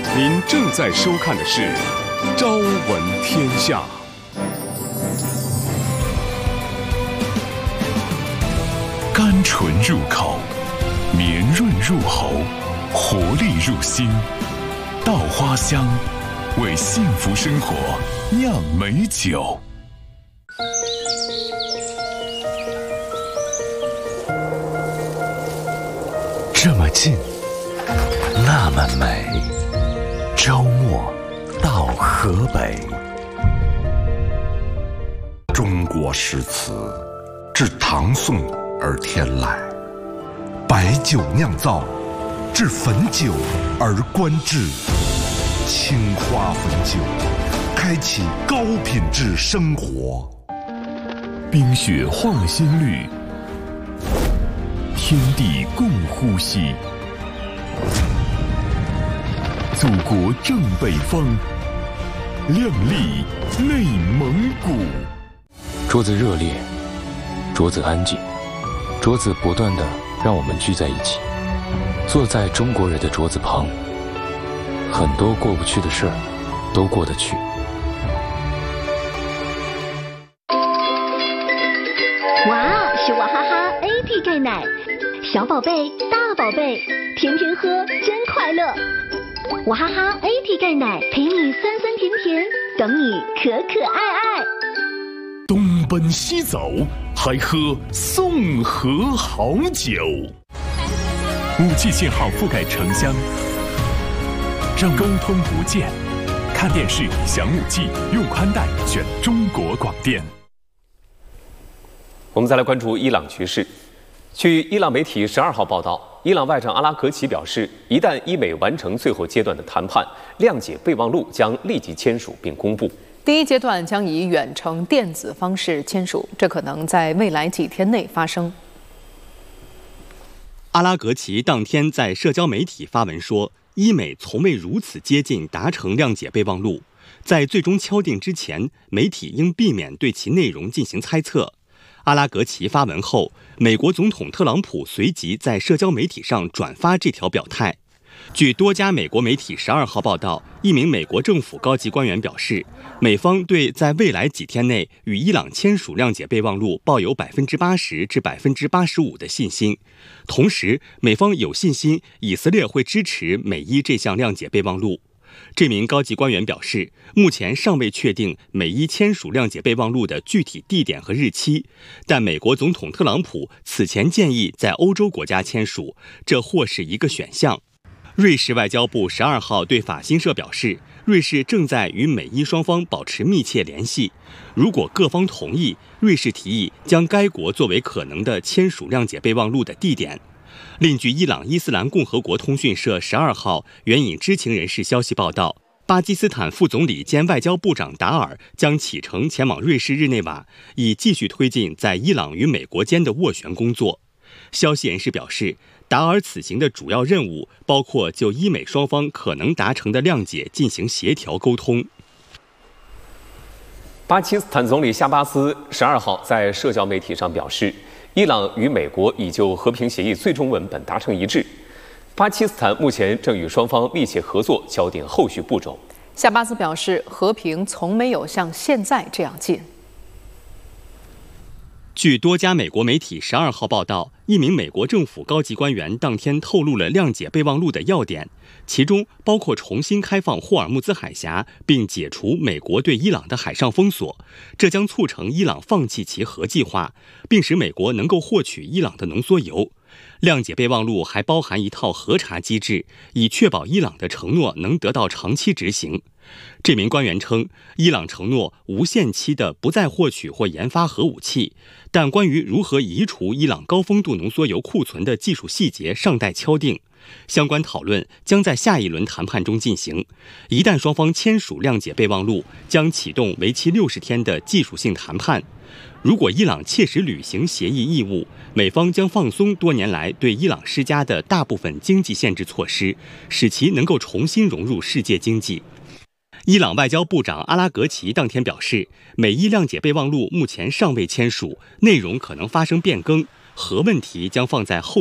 您正在收看的是《朝闻天下》。 甘醇入口，绵润入喉，活力入心。稻花香，为幸福生活酿美酒。这么近，那么美。周末到河北。 中国诗词自唐宋而天来，白酒酿造，至汾酒而观之。青花汾酒，开启高品质生活。 冰雪化新绿，天地共呼吸。祖国正北方，亮丽内蒙古。 桌子热烈，桌子安静，桌子不断地让我们聚在一起，坐在中国人的桌子旁，很多过不去的事儿都过得去。 哇，是娃哈哈 AT 钙奶，小宝贝、大宝贝，天天喝真快乐。娃哈哈 AT 钙奶陪你酸酸甜甜，等你可可爱爱。 东奔西走，还喝宋河好酒。5G 信号覆盖城乡，让沟通不见。看电视享5G，用宽带选中国广电。 我们再来关注伊朗局势。据伊朗媒体12号报道，伊朗外长阿拉格齐表示，一旦伊美完成最后阶段的谈判，谅解备忘录将立即签署并公布。 第一阶段将以远程电子方式签署，这可能在未来几天内发生。 阿拉格齐当天在社交媒体发文说，伊美从未如此接近达成谅解备忘录，在最终敲定之前，媒体应避免对其内容进行猜测。阿拉格齐发文后，美国总统特朗普随即在社交媒体上转发这条表态。据多家美国媒体12号报道，一名美国政府高级官员表示，美方对在未来几天内与伊朗签署谅解备忘录抱有80%至85%的信心。同时，美方有信心以色列会支持美伊这项谅解备忘录。这名高级官员表示，目前尚未确定美伊签署谅解备忘录的具体地点和日期，但美国总统特朗普此前建议在欧洲国家签署，这或是一个选项。瑞士外交部12号对法新社表示，瑞士正在与美伊双方保持密切联系，如果各方同意，瑞士提议将该国作为可能的签署谅解备忘录的地点。另据伊朗伊斯兰共和国通讯社12号援引知情人士消息报道，巴基斯坦副总理兼外交部长达尔将启程前往瑞士日内瓦，以继续推进在伊朗与美国间的斡旋工作。消息人士表示，达尔此行的主要任务包括就伊美双方可能达成的谅解进行协调沟通。 巴基斯坦总理夏巴斯12号在社交媒体上表示，伊朗与美国已就和平协议最终文本达成一致，巴基斯坦目前正与双方密切合作，敲定后续步骤。 夏巴斯表示，和平从没有像现在这样近。 据多家美国媒体12号报道，一名美国政府高级官员当天透露了谅解备忘录的要点，其中包括重新开放霍尔木兹海峡，并解除美国对伊朗的海上封锁，这将促成伊朗放弃其核计划，并使美国能够获取伊朗的浓缩铀。谅解备忘录还包含一套核查机制，以确保伊朗的承诺能得到长期执行。这名官员称，伊朗承诺无限期的不再获取或研发核武器，但关于如何移除伊朗高丰度浓缩铀库存的技术细节尚待敲定。相关讨论将在下一轮谈判中进行。一旦双方签署谅解备忘录，将启动为期60天的技术性谈判。如果伊朗切实履行协议义务，美方将放松多年来对伊朗施加的大部分经济限制措施，使其能够重新融入世界经济。伊朗外交部长阿拉格齐当天表示，美伊谅解备忘录目前尚未签署，内容可能发生变更，核问题将放在后